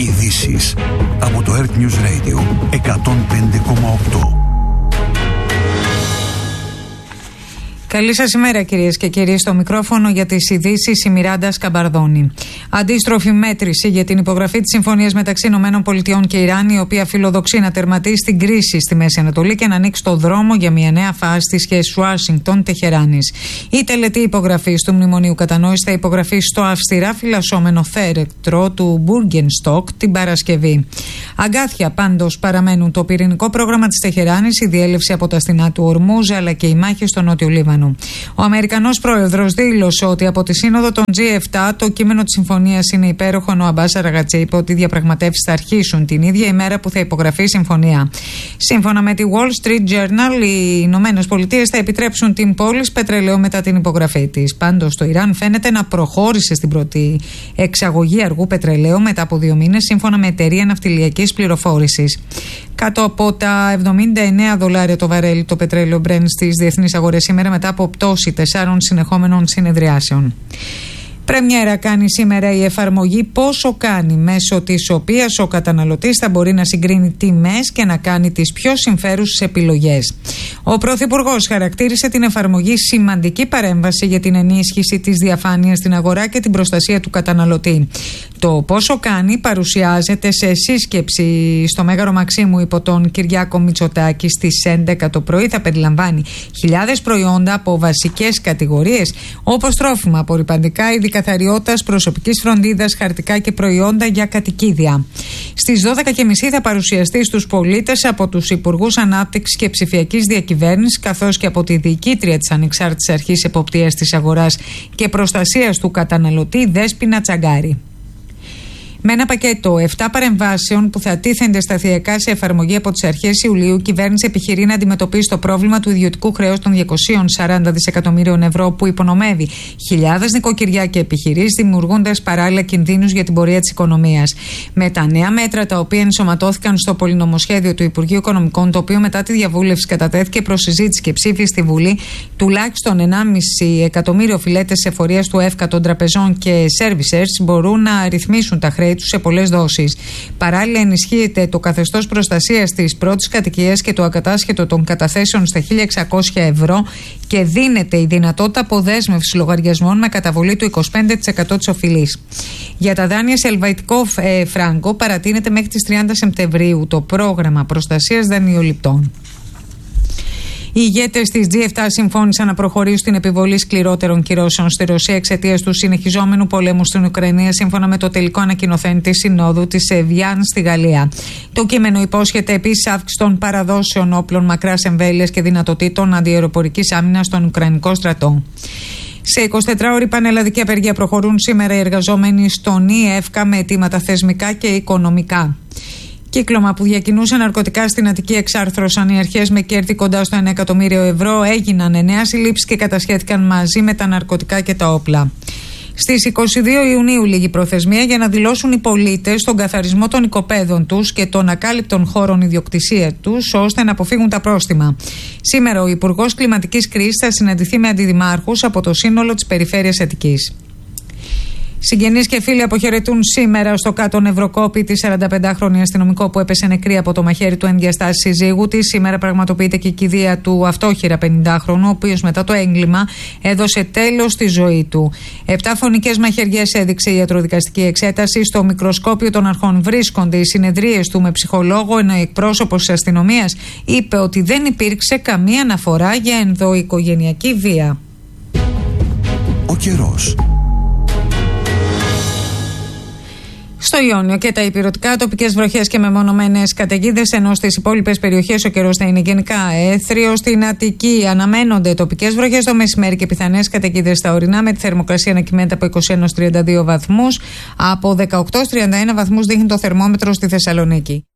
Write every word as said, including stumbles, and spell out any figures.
Ειδήσεις από το Earth News Radio εκατόν πέντε κόμμα οκτώ. Καλή σας ημέρα, κυρίες και κύριοι. Στο μικρόφωνο για τις ειδήσεις η Μιράντα Σκαμπαρδόνη. Αντίστροφη μέτρηση για την υπογραφή της συμφωνίας μεταξύ ΗΠΑ και Ιράν, η οποία φιλοδοξεί να τερματίσει την κρίση στη Μέση Ανατολή και να ανοίξει το δρόμο για μια νέα φάση της σχέσης Ουάσιγκτον-Τεχεράνης. Η τελετή υπογραφής του Μνημονίου Κατανόησης θα υπογραφεί στο αυστηρά φυλασσόμενο θέρετρο του Μπούργενστοκ την Παρασκευή. Αγκάθια πάντως παραμένουν το πυρηνικό πρόγραμμα της Τεχεράνης, η διέλευση από τα στενά του Ορμούζ αλλά και οι μάχες στο Νότιο Λίβανο. Ο Αμερικανός πρόεδρος δήλωσε ότι από τη σύνοδο των τζι επτά το κείμενο της συμφωνίας είναι υπέροχο, ενώ ο Αμπάς Αραγατζή είπε ότι οι διαπραγματεύσεις θα αρχίσουν την ίδια ημέρα που θα υπογραφεί η συμφωνία. Σύμφωνα με τη Wall Street Journal, οι Ηνωμένες Πολιτείες θα επιτρέψουν την πώληση πετρελαίου μετά την υπογραφή της. Πάντως, το Ιράν φαίνεται να προχώρησε στην πρώτη εξαγωγή αργού πετρελαίου μετά από δύο μήνες, σύμφωνα με εταιρεία ναυτιλιακής πληροφόρησης. Κάτω από τα εβδομήντα εννέα δολάρια το βαρέλι το πετρέλαιο Brent στις διεθνείς αγορές σήμερα, μετά από πτώση τεσσάρων συνεχόμενων συνεδριάσεων. Πρεμιέρα κάνει σήμερα η εφαρμογή Πόσο Κάνει, μέσω της οποίας ο καταναλωτής θα μπορεί να συγκρίνει τιμές και να κάνει τις πιο συμφέρουσες επιλογές. Ο Πρωθυπουργός χαρακτήρισε την εφαρμογή σημαντική παρέμβαση για την ενίσχυση της διαφάνειας στην αγορά και την προστασία του καταναλωτή. Το Πόσο Κάνει παρουσιάζεται σε σύσκεψη στο Μέγαρο Μαξίμου υπό τον Κυριάκο Μητσοτάκη στις έντεκα το πρωί. Θα περιλαμβάνει χιλιάδες προϊόντα από βασικές κατηγορίες όπως τρόφιμα, απορρυπαντικά, είδη καθαριότητας, προσωπικής φροντίδας, χαρτικά και προϊόντα για κατοικίδια. Στις δώδεκα και μισή θα παρουσιαστεί στους πολίτες από τους Υπουργούς Ανάπτυξης και Ψηφιακής Διακυβέρνησης, καθώς και από τη διοικήτρια της Ανεξάρτητης Αρχής Εποπτείας της Αγοράς και Προστασίας του Καταναλωτή, Δέσποινα Τσαγκάρη. Με ένα πακέτο επτά παρεμβάσεων που θα τίθενται σταδιακά σε εφαρμογή από τις αρχές Ιουλίου, η κυβέρνηση επιχειρεί να αντιμετωπίσει το πρόβλημα του ιδιωτικού χρέους των διακόσια σαράντα δισεκατομμύριων ευρώ που υπονομεύει χιλιάδες νοικοκυριά και επιχειρήσεις, δημιουργώντας παράλληλα κινδύνους για την πορεία της οικονομίας. Με τα νέα μέτρα, τα οποία ενσωματώθηκαν στο πολυνομοσχέδιο του Υπουργείου Οικονομικών, το οποίο μετά τη διαβούλευση κατατέθηκε προς συζήτηση και ψήφιση στη Βουλή, τουλάχιστον ενάμιση εκατομμύριο φιλέτες εφορίας του ΕΦΚΑ, των τραπεζών και servicers μπορούν να ρυθμίσουν τα χρέη τους σε πολλές δόσεις. Παράλληλα, ενισχύεται το καθεστώς προστασίας της πρώτης κατοικίας και το ακατάσχετο των καταθέσεων στα χίλια εξακόσια ευρώ και δίνεται η δυνατότητα αποδέσμευσης λογαριασμών με καταβολή του είκοσι πέντε τοις εκατό της οφειλής. Για τα δάνεια σε ελβετικό ε, φράγκο παρατείνεται μέχρι τις τριάντα Σεπτεμβρίου το πρόγραμμα προστασίας δανειοληπτών. Οι ηγέτες της τζι επτά συμφώνησαν να προχωρήσουν στην επιβολή σκληρότερων κυρώσεων στη Ρωσία εξαιτίας του συνεχιζόμενου πολέμου στην Ουκρανία, σύμφωνα με το τελικό ανακοινωθέν της Συνόδου της Εβιάν στη Γαλλία. Το κείμενο υπόσχεται επίσης αύξηση των παραδόσεων όπλων μακράς εμβέλειας και δυνατοτήτων αντιαεροπορικής άμυνας στον Ουκρανικό στρατό. Σε εικοσιτετράωρη πανελλαδική απεργία προχωρούν σήμερα οι εργαζόμενοι στον ΙΕΦΚΑ με αιτήματα θεσμικά και οικονομικά. Κύκλωμα που διακινούσε ναρκωτικά στην Αττική εξάρθρωσαν οι αρχές με κέρδη κοντά στο ένα εκατομμύριο ευρώ. Έγιναν εννέα συλλήψεις και κατασχέθηκαν μαζί με τα ναρκωτικά και τα όπλα. Στις είκοσι δύο Ιουνίου λήγει προθεσμία για να δηλώσουν οι πολίτες τον καθαρισμό των οικοπαίδων τους και των ακάλυπτων χώρων ιδιοκτησία τους, ώστε να αποφύγουν τα πρόστιμα. Σήμερα ο Υπουργός Κλιματικής Κρίσης θα συναντηθεί με αντιδημάρχους από το σύνολο της περιφέρειας Αττικής. Συγγενείς και φίλοι αποχαιρετούν σήμερα στο Κάτω Ευρωκόπη τη σαρανταπεντάχρονη αστυνομικό που έπεσε νεκρή από το μαχαίρι του εν διαστάσεις συζύγου της. Σήμερα πραγματοποιείται και η κηδεία του αυτόχειρα πενηντάχρονου, ο οποίος μετά το έγκλημα έδωσε τέλος στη ζωή του. Επτά φωνικές μαχαιριές έδειξε η ιατροδικαστική εξέταση. Στο μικροσκόπιο των αρχών βρίσκονται οι συνεδρίες του με ψυχολόγο, ενώ εκπρόσωπος της αστυνομίας είπε ότι δεν υπήρξε καμία αναφορά για ενδοοικογενειακή βία. Ο καιρός. Στο Ιόνιο και τα ηπειρωτικά τοπικές βροχές και μεμονωμένες καταιγίδες, ενώ στις υπόλοιπες περιοχές ο καιρός θα είναι γενικά έθριος. Στην Αττική αναμένονται τοπικές βροχές το μεσημέρι και πιθανές καταιγίδες στα ορεινά, με τη θερμοκρασία να κυμαίνεται από είκοσι ένα έως τριάντα δύο βαθμούς. Από δεκαοκτώ έως τριάντα ένα βαθμούς δείχνει το θερμόμετρο στη Θεσσαλονίκη.